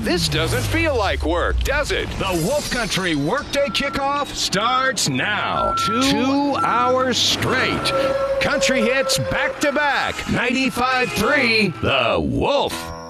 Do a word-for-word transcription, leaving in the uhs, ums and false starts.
This doesn't feel like work, does it? The Wolf Country Workday Kickoff starts now. Two, Two hours straight. country hits back to back. ninety-five point three The Wolf.